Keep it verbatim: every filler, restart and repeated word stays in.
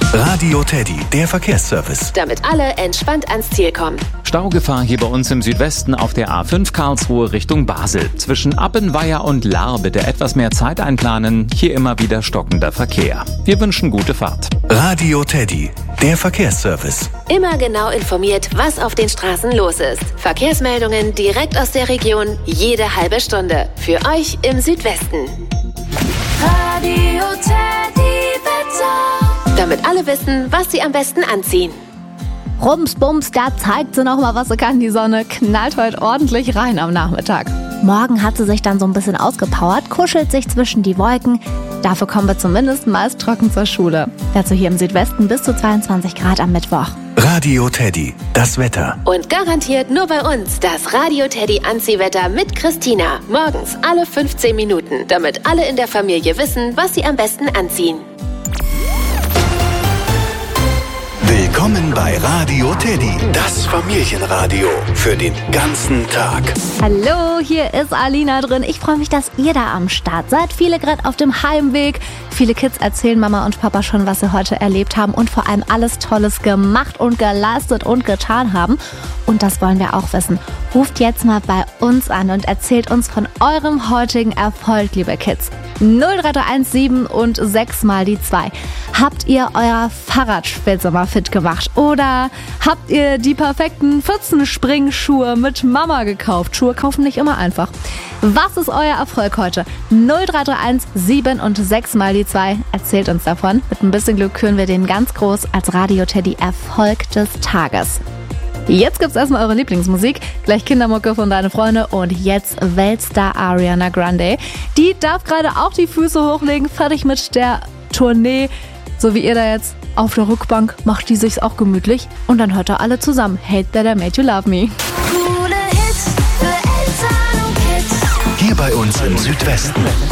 Radio Teddy, der Verkehrsservice. Damit alle entspannt ans Ziel kommen. Staugefahr hier bei uns im Südwesten auf der A fünf Karlsruhe Richtung Basel. Zwischen Appenweier und Lahr bitte etwas mehr Zeit einplanen. Hier immer wieder stockender Verkehr. Wir wünschen gute Fahrt. Radio Teddy, der Verkehrsservice. Immer genau informiert, was auf den Straßen los ist. Verkehrsmeldungen direkt aus der Region, jede halbe Stunde. Für euch im Südwesten. Radio Teddy Wetter. Damit alle wissen, was sie am besten anziehen. Rums, bums, da zeigt sie nochmal, was sie kann. Die Sonne knallt heute ordentlich rein am Nachmittag. Morgen hat sie sich dann so ein bisschen ausgepowert, kuschelt sich zwischen die Wolken. Dafür kommen wir zumindest meist trocken zur Schule. Dazu hier im Südwesten bis zu zweiundzwanzig Grad am Mittwoch. Radio Teddy, das Wetter. Und garantiert nur bei uns das Radio Teddy Anziehwetter mit Christina. Morgens alle fünfzehn Minuten, damit alle in der Familie wissen, was sie am besten anziehen. Willkommen bei Radio Teddy, das Familienradio für den ganzen Tag. Hallo, hier ist Alina drin. Ich freue mich, dass ihr da am Start seid. Viele gerade auf dem Heimweg. Viele Kids erzählen Mama und Papa schon, was sie heute erlebt haben und vor allem alles Tolles gemacht und geleistet und getan haben. Und das wollen wir auch wissen. Ruft jetzt mal bei uns an und erzählt uns von eurem heutigen Erfolg, liebe Kids. null drei drei eins sieben und sechs mal die zwei. Habt ihr euer Fahrradspitze mal fit gemacht? Oder habt ihr die perfekten Pfützenspringschuhe mit Mama gekauft? Schuhe kaufen nicht immer einfach. Was ist euer Erfolg heute? null drei drei eins sieben und sechs mal die zwei. Erzählt uns davon. Mit ein bisschen Glück küren wir den ganz groß als Radio Teddy Erfolg des Tages. Jetzt gibt's erstmal eure Lieblingsmusik, gleich Kindermucke von Deine Freunde und jetzt Weltstar Ariana Grande. Die darf gerade auch die Füße hochlegen, fertig mit der Tournee. So wie ihr da jetzt auf der Rückbank, macht die sich's auch gemütlich. Und dann hört ihr alle zusammen Hate That I Made You Love Me. Hier bei uns im Südwesten.